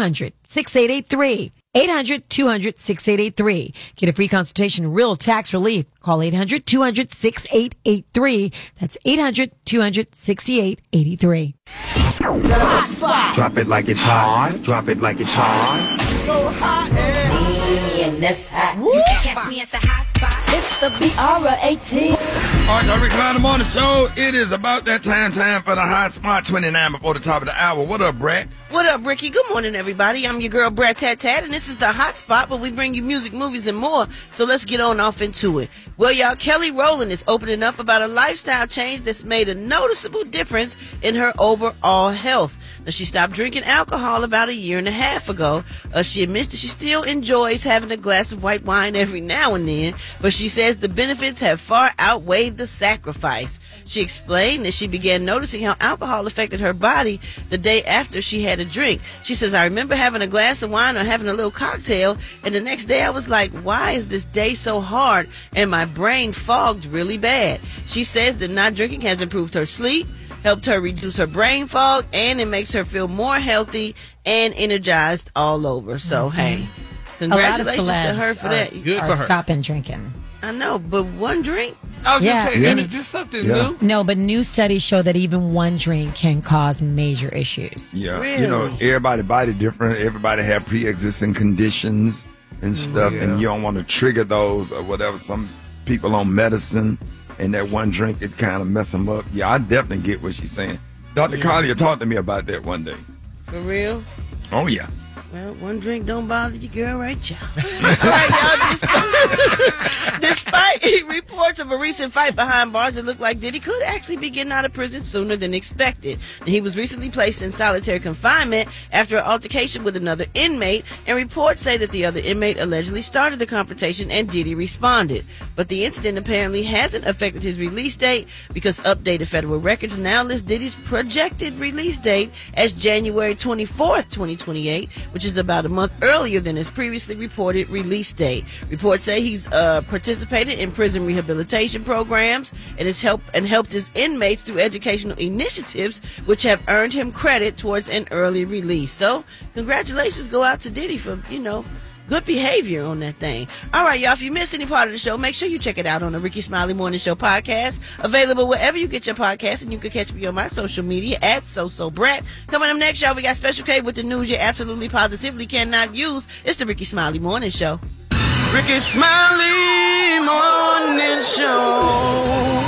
800-200-6883. 800-200-6883. Get a free consultation, real tax relief. Call 800-200-6883. That's 800-200-6883. Drop it like it's hot. Drop it like it's hot. So hot and that's hot. You can catch me at the hot spot. It's the BR18. All right, Rick Klein, the morning show. It is about that time for the hot spot. 29 before the top of the hour. What up, Brett? What up, Ricky? Good morning, everybody. I'm your girl, Brett Tat Tat, and this is the hot spot where we bring you music, movies, and more. So let's get on off into it. Well, y'all, Kelly Rowland is opening up about a lifestyle change that's made a noticeable difference in her overall health. Now, she stopped drinking alcohol about a year and a half ago. She admits that she still enjoys having a glass of white wine every now and then, but she says the benefits have far outweighed the sacrifice. She explained that she began noticing how alcohol affected her body the day after she had a drink. She says, I remember having a glass of wine or having a little cocktail, and the next day I was like, why is this day so hard? And my brain fogged really bad. She says that not drinking has improved her sleep, helped her reduce her brain fog, and it makes her feel more healthy and energized all over. So, hey, congratulations to her for that. Good for her. Stopping drinking. I know, but one drink? I was just saying, is this something new? No, but new studies show that even one drink can cause major issues. Yeah, Really? you know, everybody's body different. Everybody have pre-existing conditions and stuff, and you don't want to trigger those or whatever. Some people on medicine, and that one drink, it kind of mess them up. Yeah, I definitely get what she's saying. Dr. Collier talked to me about that one day. For real? Oh, yeah. Well, one drink don't bother you, girl, right, y'all? All right, y'all. Despite reports of a recent fight behind bars, it looked like Diddy could actually be getting out of prison sooner than expected. He was recently placed in solitary confinement after an altercation with another inmate, and reports say that the other inmate allegedly started the confrontation and Diddy responded. But the incident apparently hasn't affected his release date because updated federal records now list Diddy's projected release date as January 24th, 2028, which is about a month earlier than his previously reported release date. Reports say he's participated in prison rehabilitation programs and has helped his inmates through educational initiatives, which have earned him credit towards an early release. So, congratulations go out to Diddy for, good behavior on that thing. All right, y'all, if you missed any part of the show, make sure you check it out on the Ricky Smiley Morning Show podcast, available wherever you get your podcast, and you can catch me on my social media at SoSoBrat. Coming up next, y'all, we got Special K with the news you absolutely positively cannot use. It's the Ricky Smiley Morning Show. Ricky Smiley Morning Show.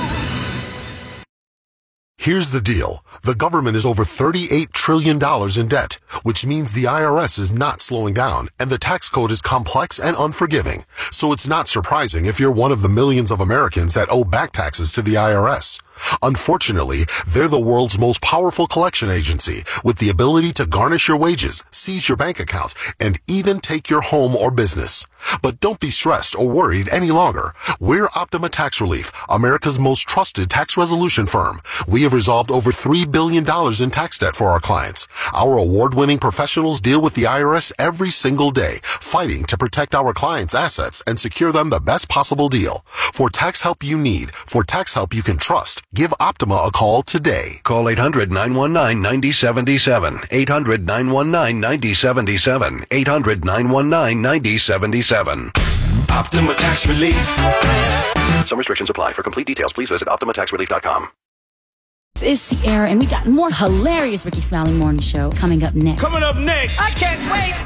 Here's the deal. The government is over $38 trillion in debt, which means the IRS is not slowing down, and the tax code is complex and unforgiving. So it's not surprising if you're one of the millions of Americans that owe back taxes to the IRS. Unfortunately, they're the world's most powerful collection agency, with the ability to garnish your wages, seize your bank account, and even take your home or business. But don't be stressed or worried any longer. We're Optima Tax Relief, America's most trusted tax resolution firm. We have resolved over $3 billion in tax debt for our clients. Our award-winning professionals deal with the IRS every single day, fighting to protect our clients' assets and secure them the best possible deal. For tax help you need, for tax help you can trust, give Optima a call today. Call 800-919-9077. 800-919-9077. 800-919-9077. Optima Tax Relief. Some restrictions apply. For complete details, please visit OptimaTaxRelief.com. This is Sierra, and we got more hilarious Ricky Smiley Morning Show coming up next. Coming up next. I can't wait.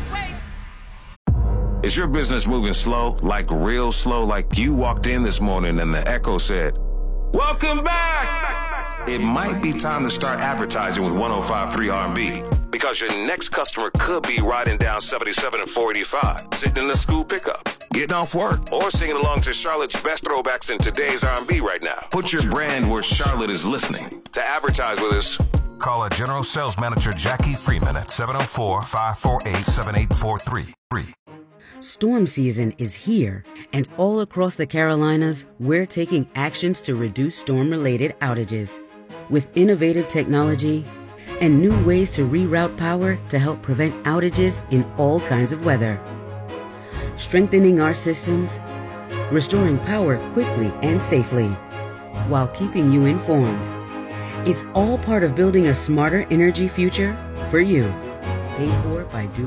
Is your business moving slow, like real slow, like you walked in this morning and the echo said, "Welcome back"? It might be time to start advertising with 105.3 R&B, because your next customer could be riding down 77 and 485, sitting in the school pickup, getting off work, or singing along to Charlotte's best throwbacks in today's R&B right now. Put your brand where Charlotte is listening. To advertise with us, call our General Sales Manager Jackie Freeman at 704-548-7843. Storm season is here, and all across the Carolinas, we're taking actions to reduce storm-related outages. With innovative technology and new ways to reroute power to help prevent outages in all kinds of weather. Strengthening our systems, restoring power quickly and safely, while keeping you informed. It's all part of building a smarter energy future for you. Paid for by Duke.